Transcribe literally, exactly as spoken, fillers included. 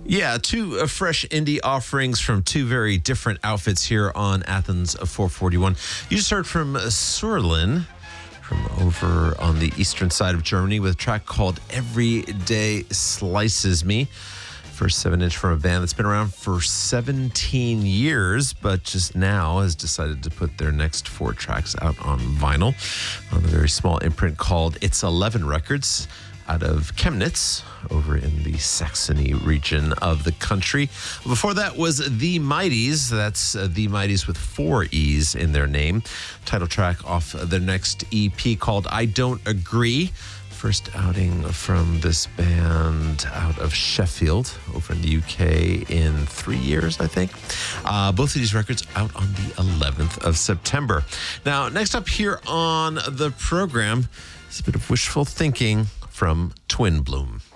Yeah, two uh, fresh indie offerings from two very different outfits here on Athens four forty-one. You just heard from uh, Surlin from over on the eastern side of Germany with a track called Every Day Slices Me. First seven inch from a band that's been around for seventeen years, but just now has decided to put their next four tracks out on vinyl on a very small imprint called It's eleven Records, out of Chemnitz, over in the Saxony region of the country. Before that was The Mighties. That's uh, The Mighties with four E's in their name. Title track off their next E P called I Don't Agree. First outing from this band out of Sheffield, over in the U K in three years, I think. Uh, both of these records out on the eleventh of September. Now, next up here on the program is a bit of wishful thinking from Twin Bloom.